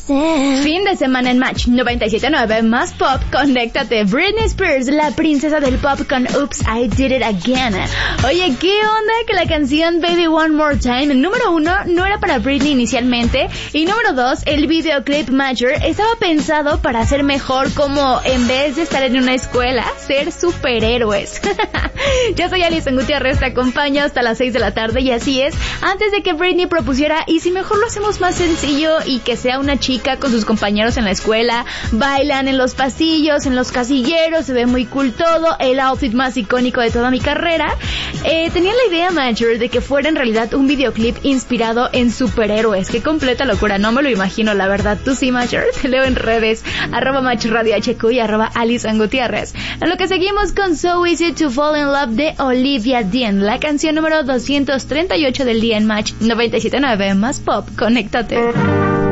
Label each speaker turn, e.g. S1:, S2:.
S1: Fin de semana en Match 97.9 más pop, conéctate. Britney Spears, la princesa del pop con Oops, I Did It Again. Oye, ¿qué onda que la canción Baby One More Time, número 1, no era para Britney inicialmente? Y número 2, el videoclip Major estaba pensado para hacer mejor, como en vez de estar en una escuela, ser superhéroes. Yo soy Alison Gutiérrez, te acompaño hasta las 6 de la tarde y así es, antes de que Britney propusiera, ¿y si mejor lo hacemos más sencillo y que sea una chica con sus compañeros en la escuela, bailan en los pasillos, en los casilleros, se ve muy cool todo, el outfit más icónico de toda mi carrera? Tenía la idea Major de que fuera en realidad un videoclip inspirado en superhéroes. Qué completa locura, no me lo imagino, la verdad. ¿Tú sí, Major? Te leo en redes, @MatchRadioHQ y @Alison Gutiérrez. En lo que seguimos con So Easy to Fall in Love de Olivia Dean, la canción número 238 del día en Match 97.9 más pop, conéctate.